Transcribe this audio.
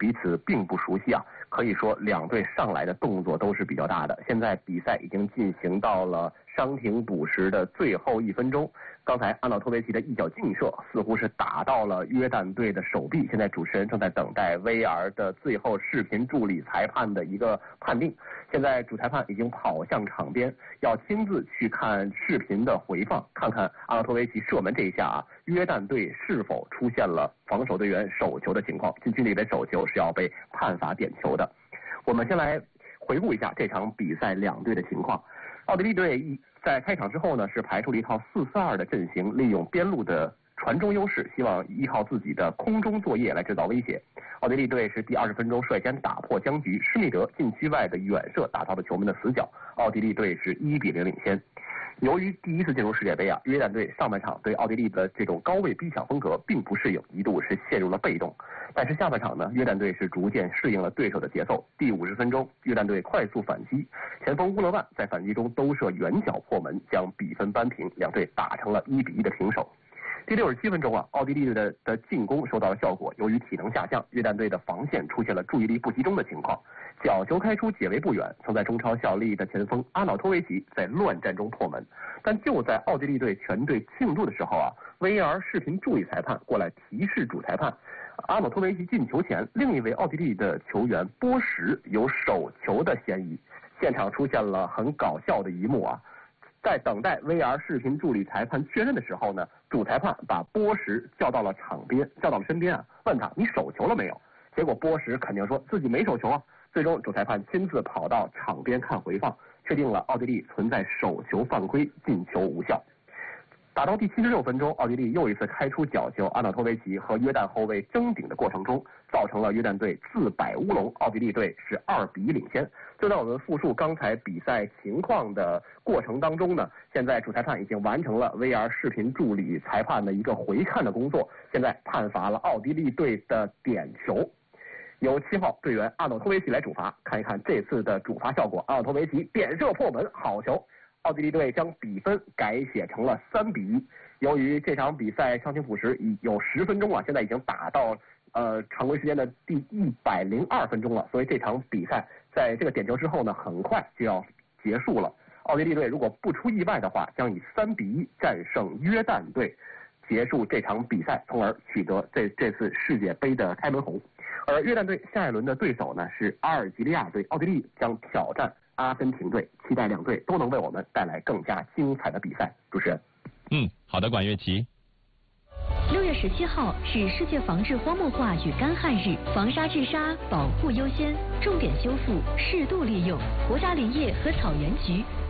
彼此并不熟悉啊，可以说两队上来的动作都是比较大的。现在比赛已经进行到了伤停补时的最后1分钟，刚才阿瑙托维奇的一脚劲射似乎是打到了约旦队的手臂，现在主持人正在等待 VAR 的最后视频助理裁判的一个判定。现在主裁判已经跑向场边，要亲自去看视频的回放，看看阿瑙托维奇射门这一下啊，约旦队是否出现了防守队员手球的情况，禁区里的手球是要被判罚点球的。我们先来回顾一下这场比赛两队的情况。奥地利队在开场之后呢，是排出了一套4-4-2的阵型，利用边路的传中优势，希望依靠自己的空中作业来制造威胁。奥地利队是第20分钟率先打破僵局，施密德禁区外的远射打到了球门的死角，奥地利队是1-0领先。由于第一次进入世界杯啊，约旦队上半场对奥地利的这种高位逼抢风格并不适应，一度是陷入了被动。但是下半场呢，约旦队是逐渐适应了对手的节奏。第50分钟，约旦队快速反击，前锋乌勒万在反击中兜射远角破门，将比分扳平，两队打成了1-1的平手。第67分钟啊，奥地利队的进攻收到了效果，由于体能下降，约旦队的防线出现了注意力不集中的情况，角球开出解围不远，曾在中超效力的前锋阿瑙托维奇在乱战中破门。但就在奥地利队全队庆祝的时候啊，VAR 视频助理裁判过来提示主裁判，阿瑙托维奇进球前，另一位奥地利的球员波什有手球的嫌疑。现场出现了很搞笑的一幕啊，在等待 VAR 视频助理裁判确认的时候呢，主裁判把波什叫到了身边啊，问他你手球了没有？结果波什肯定说自己没手球啊。最终主裁判亲自跑到场边看回放，确定了奥地利存在手球犯规，进球无效。打到第76分钟，奥地利又一次开出角球，阿瑙托维奇和约旦后卫争顶的过程中，造成了约旦队自摆乌龙，奥地利队是2-1领先。就在我们复述刚才比赛情况的过程当中呢，现在主裁判已经完成了 VAR 视频助理裁判的一个回看的工作，现在判罚了奥地利队的点球，由7号队员阿瑙托维奇来主罚。看一看这次的主罚效果，阿瑙托维奇点射破门，好球！奥地利队将比分改写成了3-1。由于这场比赛伤停补时已有10分钟啊，现在已经打到常规时间的第102分钟了，所以这场比赛在这个点球之后呢，很快就要结束了。奥地利队如果不出意外的话，将以3-1战胜约旦队，结束这场比赛，从而取得这次世界杯的开门红。而约旦队下一轮的对手呢是阿尔及利亚队，奥地利将挑战阿根廷队，期待两队都能为我们带来更加精彩的比赛。主持人， 好的，管乐琪。 6月17号是世界防治荒漠化与干旱日，防沙治沙，保护优先，重点修复，适度利用。国家林业和草原局